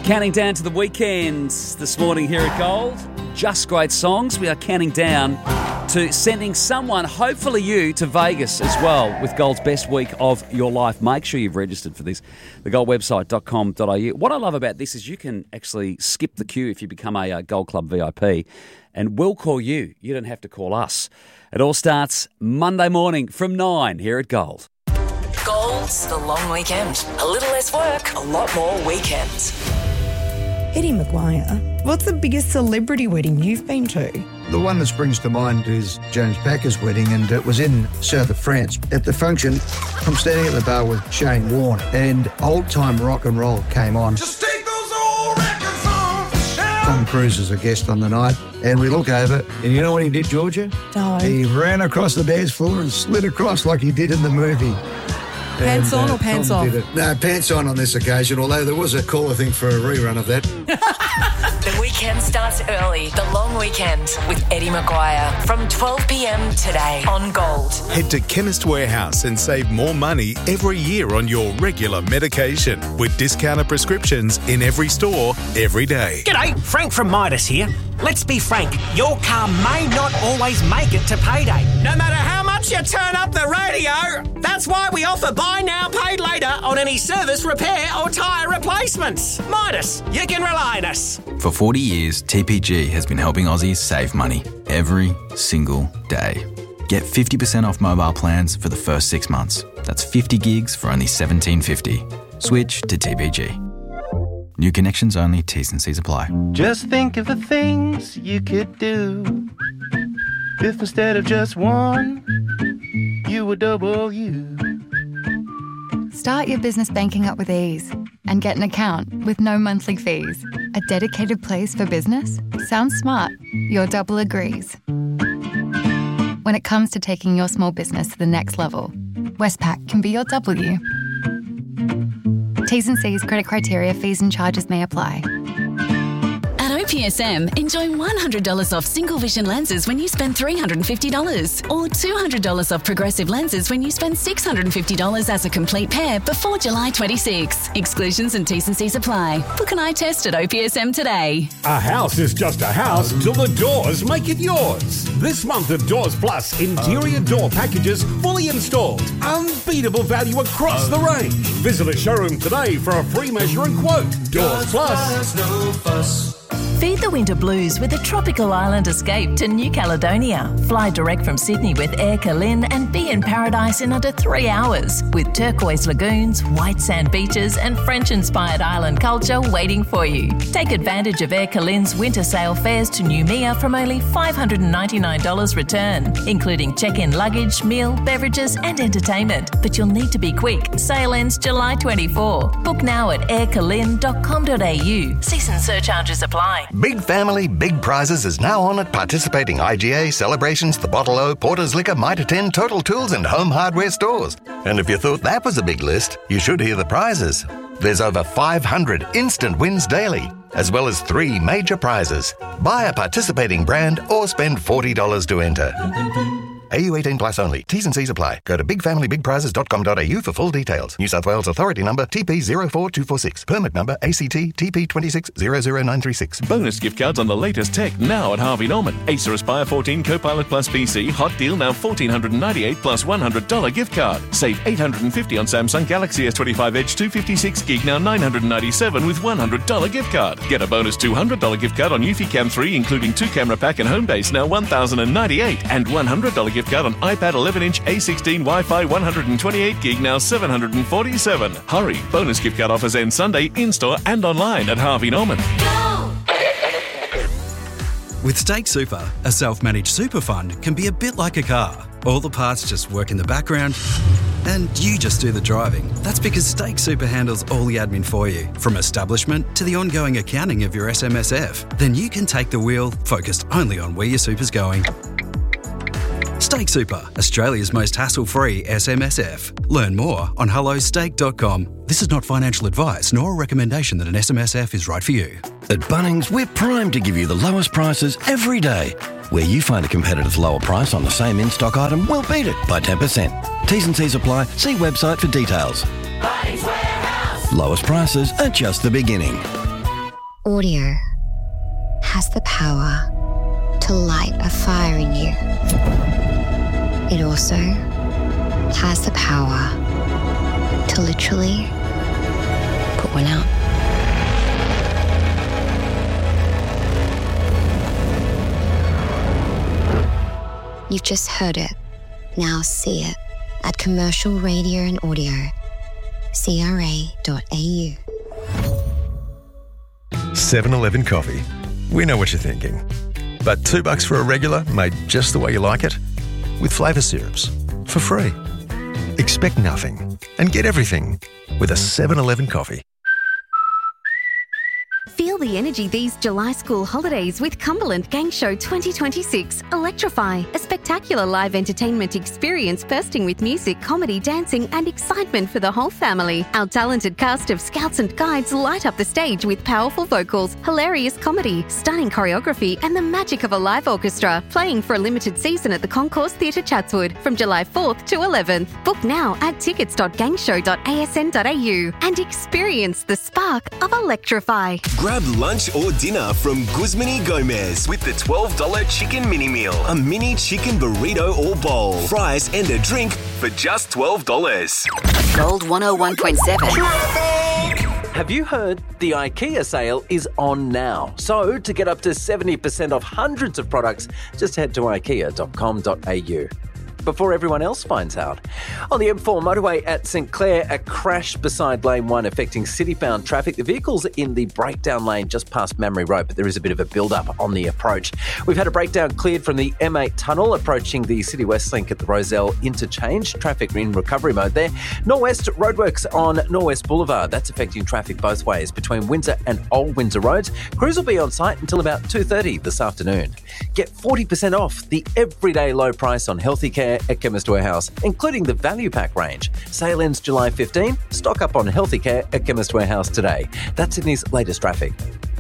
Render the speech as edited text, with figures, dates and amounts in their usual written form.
Counting down to the weekends this morning here at Gold. Just great songs. We are counting down to sending someone, hopefully you, to Vegas as well with Gold's best week of your life. Make sure you've registered for this. thegoldwebsite.com.au. What I love about this is you can actually skip the queue if you become a Gold Club VIP, and we'll call you. You don't have to call us. It all starts Monday morning from 9 here at Gold. Gold's the long weekend. A little less work, a lot more weekends. Eddie McGuire, what's the biggest celebrity wedding you've been to? The one that springs to mind is James Packer's wedding, and it was in south of France. At the function, I'm standing at the bar with Shane Warne, and old-time rock and roll came on. Just take those old records off. Tom Cruise is a guest on the night, and we look over, and you know what he did, Georgia? No. He ran across the dance floor and slid across like he did in the movie. Pants on or pants Tom off? did it. No, pants on this occasion, although there was a call, I think, for a rerun of that. The weekend starts early. The long weekend with Eddie McGuire from 12 p.m. today on Gold. Head to Chemist Warehouse and save more money every year on your regular medication with discounted prescriptions in every store, every day. G'day, Frank from Midas here. Let's be frank, your car may not always make it to payday. No matter how much you turn up the radio, that's why we offer buy now, paid later on any service, repair or tyre replacements. Midas, you can rely on us. For 40 years, TPG has been helping Aussies save money every single day. Get 50% off mobile plans for the first 6 months. That's 50 gigs for only $17.50. Switch to TPG. New connections only, T's and C's apply. Just think of the things you could do if instead of just one, you were double you. Start your business banking up with ease and get an account with no monthly fees. A dedicated place for business? Sounds smart. Your double agrees. When it comes to taking your small business to the next level, Westpac can be your W. T's and C's, credit criteria, fees and charges may apply. At OPSM, enjoy $100 off single vision lenses when you spend $350 or $200 off progressive lenses when you spend $650 as a complete pair before July 26. Exclusions and T's and C's apply. Book an eye test at OPSM today. A house is just a house till the doors make it yours. This month at Doors Plus, interior door packages fully installed. Unbeatable value across the range. Visit a showroom today for a free measure and quote. Doors Plus. No fuss. Feed the winter blues with a tropical island escape to New Caledonia. Fly direct from Sydney with Air Calin and be in paradise in under 3 hours with turquoise lagoons, white sand beaches and French-inspired island culture waiting for you. Take advantage of Air Calin's winter sale fares to Noumea from only $599 return, including check-in luggage, meal, beverages and entertainment. But you'll need to be quick. Sale ends July 24. Book now at aircalin.com.au. Season surcharges apply. Big Family, Big Prizes is now on at participating IGA, Celebrations, The Bottle O, Porter's Liquor, Mitre 10, Total Tools and Home Hardware stores. And if you thought that was a big list, you should hear the prizes. There's over 500 instant wins daily, as well as 3 major prizes. Buy a participating brand or spend $40 to enter. AU 18 plus only. T's and C's apply. Go to bigfamilybigprizes.com.au for full details. New South Wales Authority number TP04246. Permit number ACT TP2600936. Bonus gift cards on the latest tech now at Harvey Norman. Acer Aspire 14 Copilot Plus PC. Hot deal now $1,498 plus $100 gift card. Save $850 on Samsung Galaxy S25 Edge 256 gig now $997 with $100 gift card. Get a bonus $200 gift card on Eufy Cam 3 including 2 camera pack and home base now $1,098 and $100 gift card on iPad 11-inch A16 Wi-Fi 128 gig now $747. Hurry! Bonus gift card offers end Sunday in-store and online at Harvey Norman. With Stake Super, a self-managed super fund can be a bit like a car. All the parts just work in the background and you just do the driving. That's because Stake Super handles all the admin for you, from establishment to the ongoing accounting of your SMSF. Then you can take the wheel, focused only on where your super's going. Stake Super, Australia's most hassle-free SMSF. Learn more on hellostake.com. This is not financial advice nor a recommendation that an SMSF is right for you. At Bunnings, we're primed to give you the lowest prices every day. Where you find a competitor's lower price on the same in-stock item, we'll beat it by 10%. T's and C's apply. See website for details. Bunnings Warehouse. Lowest prices are just the beginning. Audio has the power to light a fire in you. It also has the power to literally put one out. You've just heard it. Now see it at Commercial Radio and Audio, CRA.au. 7-Eleven coffee. We know what you're thinking. But $2 for a regular made just the way you like it? With flavour syrups. For free. Expect nothing and get everything with a 7-Eleven coffee. Feel the energy these July school holidays with Cumberland Gang Show 2026 Electrify, a spectacular live entertainment experience bursting with music, comedy, dancing and excitement for the whole family. Our talented cast of scouts and guides light up the stage with powerful vocals, hilarious comedy, stunning choreography and the magic of a live orchestra, playing for a limited season at the Concourse Theatre Chatswood from July 4th to 11th. Book now at tickets.gangshow.asn.au and experience the spark of Electrify. Grab lunch or dinner from Guzman y Gomez with the $12 chicken mini meal. A mini chicken burrito or bowl, fries and a drink for just $12. Gold 101.7. Have you heard the IKEA sale is on now? So to get up to 70% off hundreds of products, just head to ikea.com.au. Before everyone else finds out. On the M4 motorway at St Clair, a crash beside lane 1 affecting city-bound traffic. The vehicle's in the breakdown lane just past Mamre Road, but there is a bit of a build-up on the approach. We've had a breakdown cleared from the M8 tunnel approaching the City West link at the Rozelle interchange. Traffic in recovery mode there. Norwest roadworks on Norwest Boulevard. That's affecting traffic both ways between Windsor and Old Windsor roads. Crews will be on site until about 2:30 this afternoon. Get 40% off the everyday low price on healthy care at Chemist Warehouse, including the Value Pack range. Sale ends July 15. Stock up on healthy care at Chemist Warehouse today. That's Sydney's latest traffic.